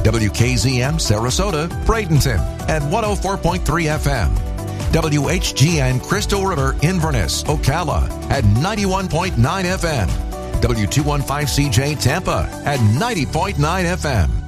WKZM Sarasota, Bradenton at 104.3 FM. WHGN Crystal River, Inverness, Ocala at 91.9 FM. W215CJ Tampa at 90.9 FM.